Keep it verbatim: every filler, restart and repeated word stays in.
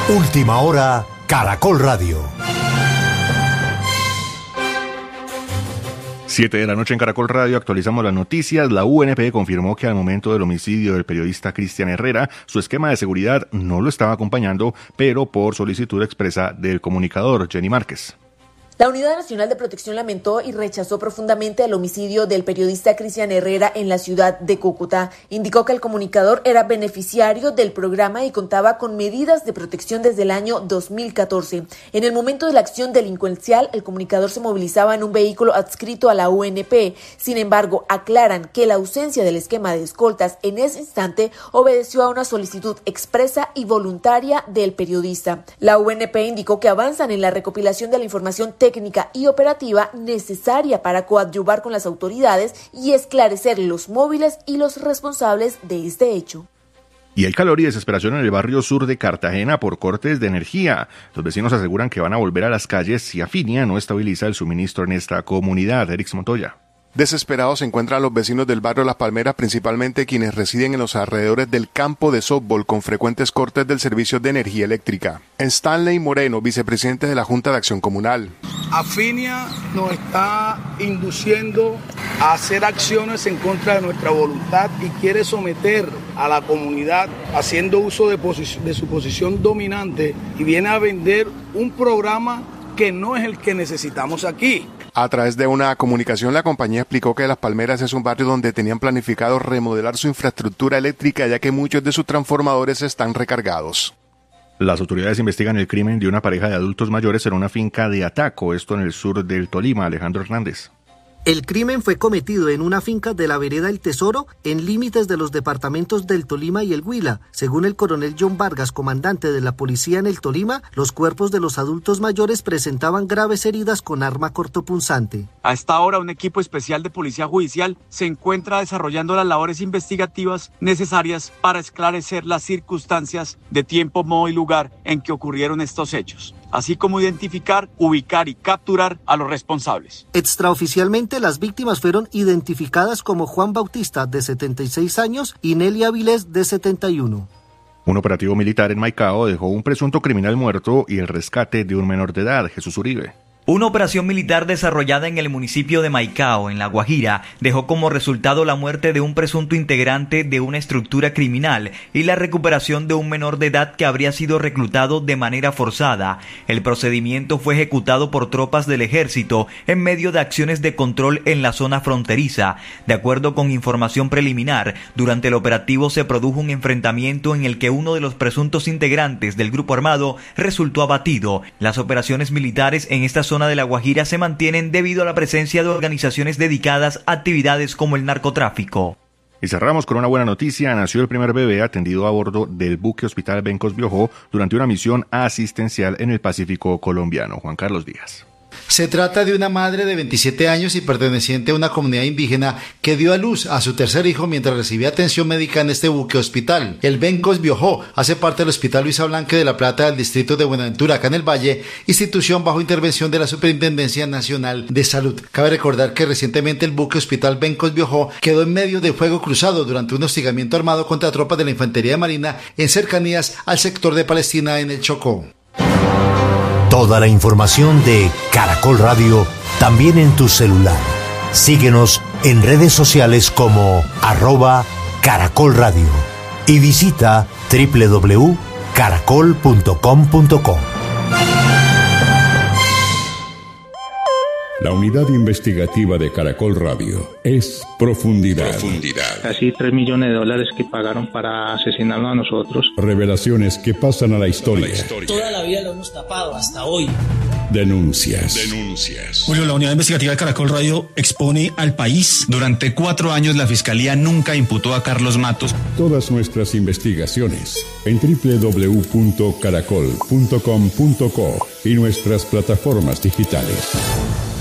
Última hora, Caracol Radio. Siete de la noche en Caracol Radio, actualizamos las noticias. La U N P confirmó que al momento del homicidio del periodista Cristian Herrera, su esquema de seguridad no lo estaba acompañando, pero por solicitud expresa del comunicador Jenny Márquez. La Unidad Nacional de Protección lamentó y rechazó profundamente el homicidio del periodista Cristian Herrera en la ciudad de Cúcuta. Indicó que el comunicador era beneficiario del programa y contaba con medidas de protección desde el año dos mil catorce. En el momento de la acción delincuencial, el comunicador se movilizaba en un vehículo adscrito a la U N P. Sin embargo, aclaran que la ausencia del esquema de escoltas en ese instante obedeció a una solicitud expresa y voluntaria del periodista. La U N P indicó que avanzan en la recopilación de la información técnica técnica y operativa necesaria para coadyuvar con las autoridades y esclarecer los móviles y los responsables de este hecho. Y hay calor y desesperación en el barrio sur de Cartagena por cortes de energía. Los vecinos aseguran que van a volver a las calles si Afinia no estabiliza el suministro en esta comunidad. Erix Montoya. Desesperados se encuentran los vecinos del barrio Las Palmeras, principalmente quienes residen en los alrededores del campo de softball con frecuentes cortes del servicio de energía eléctrica. Stanley Moreno, vicepresidente de la Junta de Acción Comunal. Afinia nos está induciendo a hacer acciones en contra de nuestra voluntad y quiere someter a la comunidad haciendo uso de, posi- de su posición dominante y viene a vender un programa que no es el que necesitamos aquí. A través de una comunicación, la compañía explicó que Las Palmeras es un barrio donde tenían planificado remodelar su infraestructura eléctrica, ya que muchos de sus transformadores están recargados. Las autoridades investigan el crimen de una pareja de adultos mayores en una finca de Ataco, esto en el sur del Tolima. Alejandro Hernández. El crimen fue cometido en una finca de la vereda El Tesoro, en límites de los departamentos del Tolima y el Huila. Según el coronel John Vargas, comandante de la policía en el Tolima, los cuerpos de los adultos mayores presentaban graves heridas con arma cortopunzante. A esta hora, un equipo especial de policía judicial se encuentra desarrollando las labores investigativas necesarias para esclarecer las circunstancias de tiempo, modo y lugar en que ocurrieron estos hechos, así como identificar, ubicar y capturar a los responsables. Extraoficialmente, las víctimas fueron identificadas como Juan Bautista, de setenta y seis años, y Nelly Avilés, de setenta y uno. Un operativo militar en Maicao dejó un presunto criminal muerto y el rescate de un menor de edad. Jesús Uribe. Una operación militar desarrollada en el municipio de Maicao, en La Guajira, dejó como resultado la muerte de un presunto integrante de una estructura criminal y la recuperación de un menor de edad que habría sido reclutado de manera forzada. El procedimiento fue ejecutado por tropas del ejército en medio de acciones de control en la zona fronteriza. De acuerdo con información preliminar, durante el operativo se produjo un enfrentamiento en el que uno de los presuntos integrantes del grupo armado resultó abatido. Las operaciones militares en esta zona de La Guajira se mantienen debido a la presencia de organizaciones dedicadas a actividades como el narcotráfico. Y cerramos con una buena noticia. Nació el primer bebé atendido a bordo del buque Hospital Bencos Biojó durante una misión asistencial en el Pacífico colombiano. Juan Carlos Díaz. Se trata de una madre de veintisiete años y perteneciente a una comunidad indígena que dio a luz a su tercer hijo mientras recibía atención médica en este buque hospital. El Bencos Biojó hace parte del Hospital Luisa Blanque de La Plata del distrito de Buenaventura, acá en el Valle, institución bajo intervención de la Superintendencia Nacional de Salud. Cabe recordar que recientemente el buque Hospital Bencos Biojó quedó en medio de fuego cruzado durante un hostigamiento armado contra tropas de la Infantería de Marina en cercanías al sector de Palestina en el Chocó. Toda la información de Caracol Radio también en tu celular. Síguenos en redes sociales como arroba Caracol Radio y visita doble u doble u doble u punto caracol punto com punto co. La unidad investigativa de Caracol Radio es Profundidad. Profundidad. Casi tres millones de dólares que pagaron para asesinarnos a nosotros. Revelaciones que pasan a la historia. La historia. Toda la vida lo hemos tapado hasta hoy. Denuncias. Denuncias. Julio, la unidad investigativa de Caracol Radio expone al país. Durante cuatro años la Fiscalía nunca imputó a Carlos Matos. Todas nuestras investigaciones en doble u doble u doble u punto caracol punto com punto co y nuestras plataformas digitales.